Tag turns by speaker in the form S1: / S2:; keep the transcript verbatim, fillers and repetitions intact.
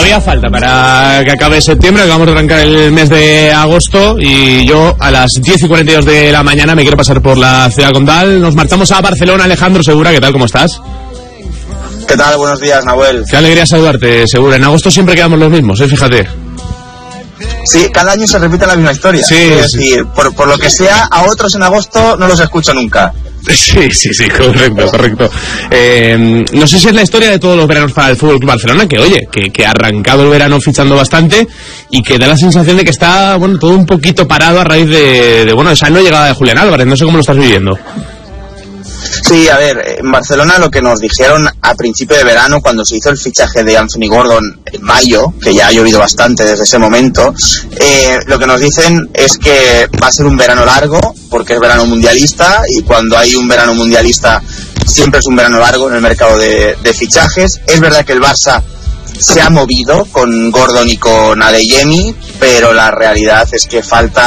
S1: todavía falta para que acabe septiembre, que vamos a arrancar el mes de agosto, y yo a las diez y cuarenta y dos de la mañana me quiero pasar por la ciudad condal. Nos marchamos a Barcelona. Alejandro Segura, ¿qué tal? ¿Cómo estás?
S2: ¿Qué tal? Buenos días, Nahuel.
S1: Qué alegría saludarte, Segura. En agosto siempre quedamos los mismos, ¿eh? Fíjate.
S2: Sí, cada año se repite la misma historia.
S1: Sí,
S2: es
S1: sí.
S2: decir, por, por lo que sea, a otros en agosto no los escucho nunca.
S1: Sí, sí, sí, correcto, correcto. Eh, no sé si es la historia de todos los veranos para el F C Barcelona, que oye, que, que ha arrancado el verano fichando bastante y que da la sensación de que está, bueno, todo un poquito parado a raíz de, de bueno, esa no llegada de Julián Álvarez. No sé cómo lo estás viviendo.
S2: Sí, a ver, en Barcelona lo que nos dijeron a principio de verano, cuando se hizo el fichaje de Anthony Gordon en mayo, que ya ha llovido bastante desde ese momento, eh, lo que nos dicen es que va a ser un verano largo, porque es verano mundialista, y cuando hay un verano mundialista siempre es un verano largo en el mercado de, de fichajes. Es verdad que el Barça se ha movido con Gordon y con Adeyemi, pero la realidad es que falta